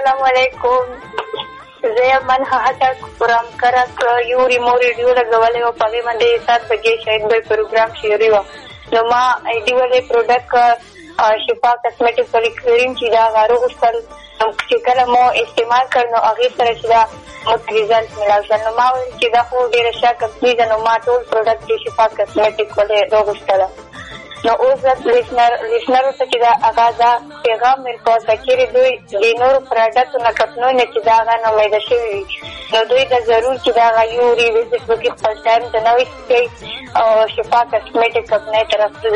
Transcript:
السلام علیکم. زه یم منحه هټک پرام کرک یو ریمو ریډیو لګولی وه، په هغې باندې 7 بجې شاید به پروګرام شروع وه. نو ما ایډیولې پروډکټ شفا کسمیټک کریم چې دا هغه راغوښتل، چې کله مو استعمال کړ نو هغې سره چې دا موږ ریزلټ میلاو شول. نو ما ویل چې دا خو ډېره ښه کمپني ده، نو ما ټول پروډکټ چې شفا کسمیټک ولې راغوښتله. نو اوس زه لیسنرو ته چې دا هغه دا پیغام ورکوه که چېرې دوی د نورو پروډکټو نه کتنوی نه چې دا هغه نامیده شوي وي، نو دوی ته ضرور چې دا هغه یو ریوزټ وکړي، خپل ټایم ته نه ویسټ کوي او شفا کسمیټک کمپنۍ طرف ته